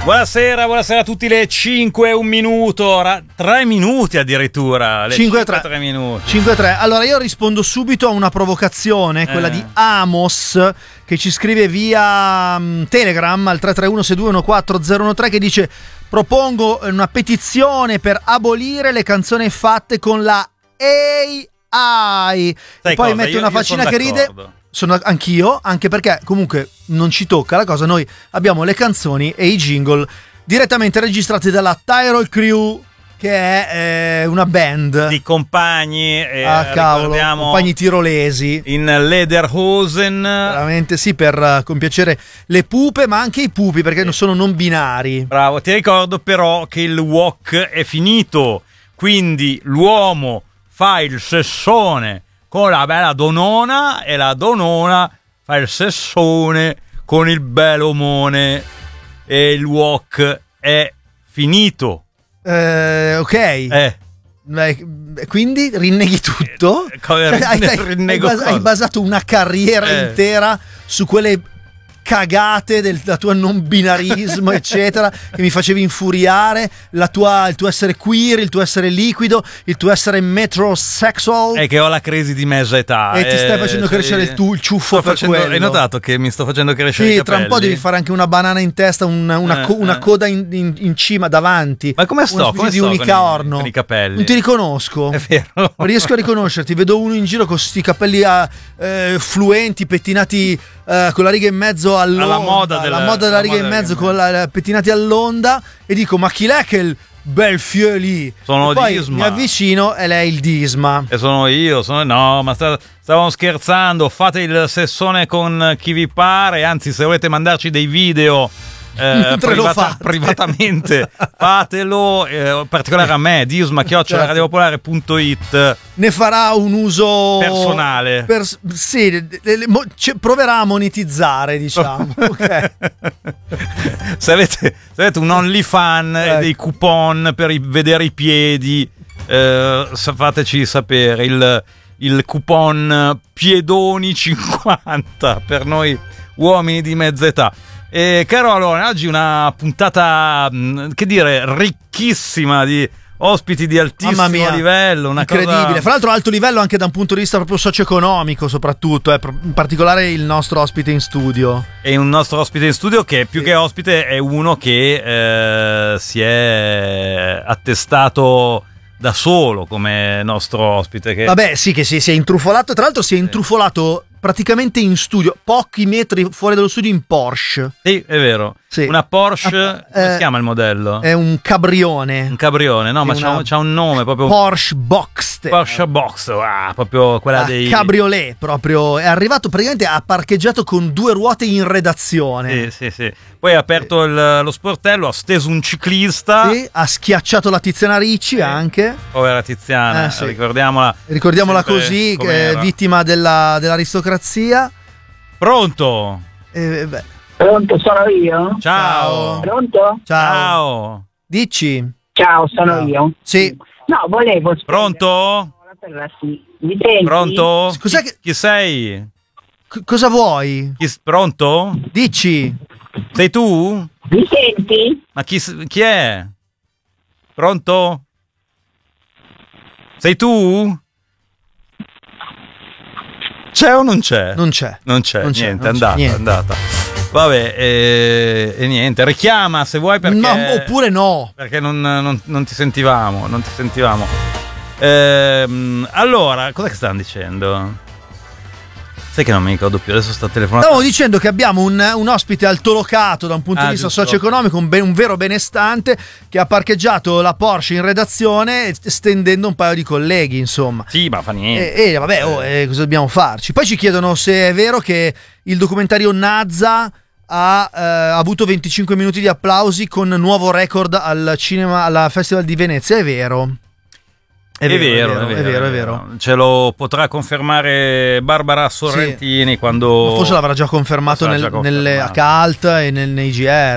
Buonasera a tutti, le 5 e un minuto, 3 minuti addirittura. 5 e 3 minuti. 5 e 3. Allora io rispondo subito a una provocazione, quella di Amos, che ci scrive via Telegram al 331-6214013, che dice: propongo una petizione per abolire le canzoni fatte con la AI. Sai e poi cosa? mette Io una faccina che ride. Sono anch'io, anche perché comunque non ci tocca la cosa. Noi abbiamo le canzoni e i jingle direttamente registrati dalla Tyrol Crew, che è una band di compagni, compagni tirolesi in Lederhosen. Veramente sì, per compiacere le pupe, ma anche i pupi, perché sono non binari. Bravo, ti ricordo però che il wok è finito, quindi l'uomo fa il sessone con la bella donona e la donona fa il sessone con il bel omone, e il wok è finito. Ok. Quindi rinneghi tutto? Hai basato una carriera intera su quelle cagate della tua non binarismo eccetera, che mi facevi infuriare, il tuo essere queer, il tuo essere liquido, il tuo essere metrosexual. È che ho la crisi di mezza età e ti stai facendo crescere il ciuffo per quello. Hai notato che mi sto facendo crescere i capelli? Tra un po' devi fare anche una banana in testa, una coda in cima davanti. Ma come sto? Una specie di unicorno con i capelli? Non ti riconosco. È vero. Non riesco a riconoscerti. Vedo uno in giro con questi capelli fluenti, pettinati con la riga in mezzo alla moda della riga in mezzo, con pettinati all'onda, e dico: ma chi è che il bel fieu lì? Sono e poi Disma. Mi avvicino e lei è il Disma. E sono io. No, ma stavamo scherzando. Fate il sessone con chi vi pare. Anzi, se volete mandarci dei video privatamente, fatelo, in particolare a me, disma@radiopopolare.it. Ne farà un uso personale. Sì, proverà a monetizzare, diciamo. Okay. se avete un OnlyFan, dei coupon per vedere i piedi, fateci sapere. Il coupon Piedoni 50 per noi uomini di mezza età. Caro Alone, oggi una puntata, che dire, ricchissima di ospiti di altissimo livello, una incredibile. Cosa... Fra l'altro alto livello anche da un punto di vista proprio socio-economico, soprattutto, in particolare il nostro ospite in studio. E un nostro ospite in studio che più che ospite è uno che si è attestato da solo come nostro ospite. Vabbè, sì, che si è intrufolato. Tra l'altro si è intrufolato praticamente in studio, pochi metri fuori dallo studio, in Porsche. Sì, è vero. Sì. Una Porsche, come si chiama il modello? È un cabrione. Un cabrione, no, ma c'ha un nome proprio. Porsche Boxster. Porsche Boxster, proprio quella dei cabriolet, proprio. È arrivato praticamente, ha parcheggiato con 2 ruote in redazione. Sì. Poi ha aperto lo sportello, ha steso un ciclista. Sì, ha schiacciato la Tiziana Ricci anche. Povera Tiziana, sì. Ricordiamola così, vittima dell'aristocrazia. Pronto? Pronto, sono io? Ciao. Pronto? Ciao. Dici? Ciao, sono io. Sì. No, volevo... Pronto? Mi senti? Pronto? Cos'è Chi sei? Cosa vuoi? Pronto? Dici? Sei tu? Mi senti? Ma chi è? Pronto? Sei tu? C'è o non c'è? Non c'è, niente, è andata. Vabbè, e niente, richiama se vuoi, perché... No, oppure no. Perché non ti sentivamo, allora, cos'è che stanno dicendo? Sai che non mi ricordo più, adesso sta telefonando. Stavo dicendo che abbiamo un ospite altolocato da un punto di vista socio-economico, un vero benestante, che ha parcheggiato la Porsche in redazione stendendo un paio di colleghi, insomma. Sì, ma fa niente. Cosa dobbiamo farci? Poi ci chiedono se è vero che il documentario Nazza ha avuto 25 minuti di applausi con nuovo record al cinema, alla Festival di Venezia. È vero. È vero. Ce lo potrà confermare Barbara Sorrentini, quando forse l'avrà già confermato a Cult e nei GR.